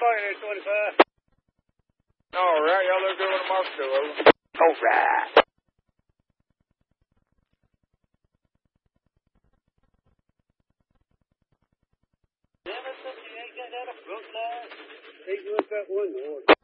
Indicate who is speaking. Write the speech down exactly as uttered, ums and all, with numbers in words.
Speaker 1: Pioneer twenty-five.
Speaker 2: All right, y'all look good on the mark too, over.
Speaker 3: All right.
Speaker 1: Damn it, you ain't got that a broke line. Take a look at that window.